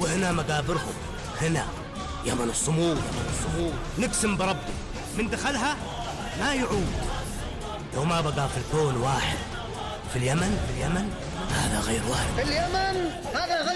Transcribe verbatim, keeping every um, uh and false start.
وهنا مقابرهم، هنا يمن الصمود. الصمود نقسم بربي من دخلها ما يعود. لو ما بقى في الكون واحد في اليمن، في اليمن هذا غير وارد. في اليمن هذا غير